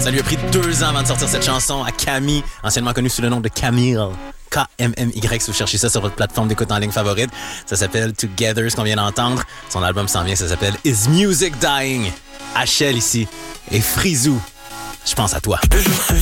Ça lui a pris 2 ans avant de sortir cette chanson à Camille, anciennement connue sous le nom de Camille. K-M-M-Y, si vous cherchez ça sur votre plateforme d'écoute en ligne favorite. Ça s'appelle Together, ce qu'on vient d'entendre. Son album s'en vient, ça s'appelle Is Music Dying? Achel ici et Frizou, je pense à toi.